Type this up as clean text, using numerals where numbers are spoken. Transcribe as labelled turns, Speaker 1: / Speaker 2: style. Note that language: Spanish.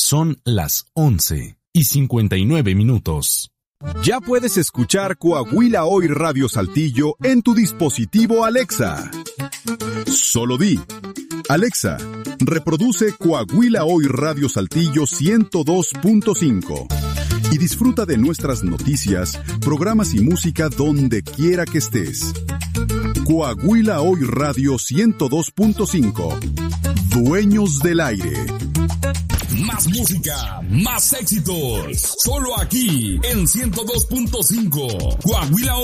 Speaker 1: Son las 11:59.
Speaker 2: Ya puedes escuchar Coahuila Hoy Radio Saltillo en tu dispositivo Alexa. Solo di: Alexa, reproduce Coahuila Hoy Radio Saltillo 102.5 y disfruta de nuestras noticias, programas y música donde quiera que estés. Coahuila Hoy Radio 102.5. Dueños del aire.
Speaker 3: Más música, más éxitos. Solo aquí en 102.5. Coahuila Hoy.